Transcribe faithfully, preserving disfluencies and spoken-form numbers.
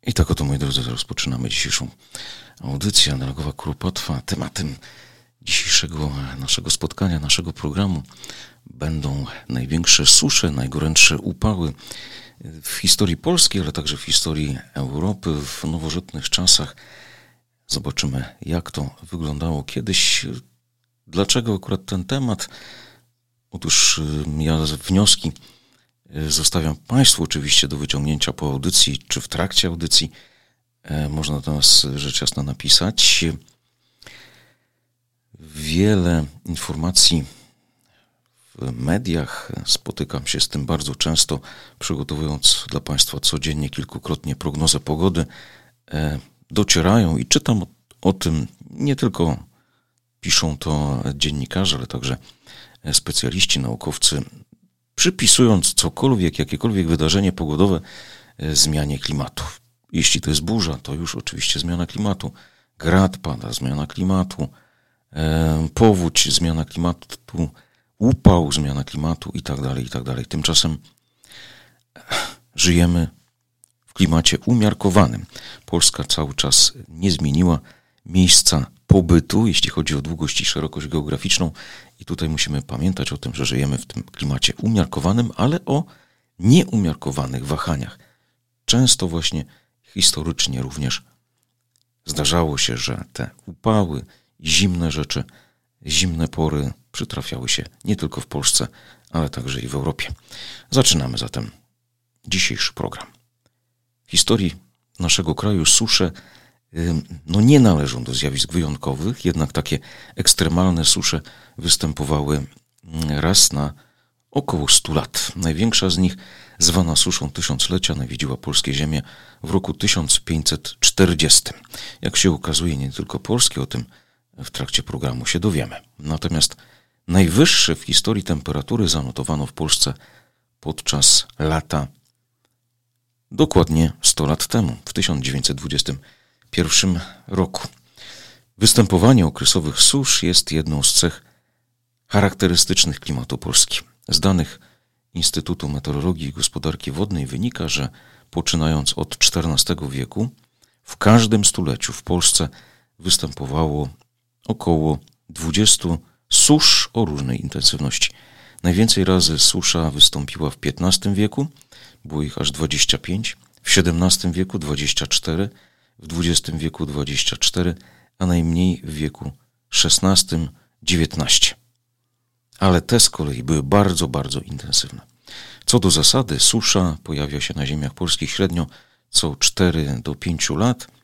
I tak oto, moi drodzy, rozpoczynamy dzisiejszą audycję. Analogowa Kuropatwa. Tematem dzisiejszego naszego spotkania, naszego programu będą największe susze, najgorętsze upały w historii Polski, ale także w historii Europy w nowożytnych czasach. Zobaczymy, jak to wyglądało kiedyś. Dlaczego akurat ten temat? Otóż ja wnioski zostawiam Państwu oczywiście do wyciągnięcia po audycji, czy w trakcie audycji. Można do nas rzecz jasna napisać. Wiele informacji w mediach, spotykam się z tym bardzo często, przygotowując dla Państwa codziennie, kilkukrotnie prognozę pogody, docierają i czytam o, o tym, nie tylko piszą to dziennikarze, ale także specjaliści, naukowcy, przypisując cokolwiek, jakiekolwiek wydarzenie pogodowe zmianie klimatu. Jeśli to jest burza, to już oczywiście zmiana klimatu. Grad pada, zmiana klimatu. E, powódź, zmiana klimatu. Upał, zmiana klimatu i tak dalej, i tak dalej. Tymczasem żyjemy w klimacie umiarkowanym. Polska cały czas nie zmieniła miejsca pobytu, jeśli chodzi o długość i szerokość geograficzną. I tutaj musimy pamiętać o tym, że żyjemy w tym klimacie umiarkowanym, ale o nieumiarkowanych wahaniach. Często właśnie historycznie również zdarzało się, że te upały, zimne rzeczy, zimne pory przytrafiały się nie tylko w Polsce, ale także i w Europie. Zaczynamy zatem dzisiejszy program. W historii naszego kraju susze no nie należą do zjawisk wyjątkowych, jednak takie ekstremalne susze występowały raz na około stu lat. Największa z nich, zwana suszą tysiąclecia, nawiedziła polskie ziemie w roku tysiąc pięćset czterdziestym. Jak się okazuje, nie tylko polskie, o tym w trakcie programu się dowiemy. Natomiast najwyższe w historii temperatury zanotowano w Polsce podczas lata dokładnie sto lat temu, w tysiąc dziewięćset dwudziestym pierwszym roku. Występowanie okresowych susz jest jedną z cech charakterystycznych klimatu Polski. Z danych Instytutu Meteorologii i Gospodarki Wodnej wynika, że poczynając od czternastego wieku w każdym stuleciu w Polsce występowało około dwudziestu susz o różnej intensywności. Najwięcej razy susza wystąpiła w piętnastym wieku, było ich aż dwadzieścia pięć, w siedemnastym wieku dwadzieścia cztery, w dwudziestym wieku dwadzieścia cztery, a najmniej w wieku szesnastym dziewiętnaście. Ale te z kolei były bardzo, bardzo intensywne. Co do zasady, susza pojawia się na ziemiach polskich średnio co cztery do pięciu lat.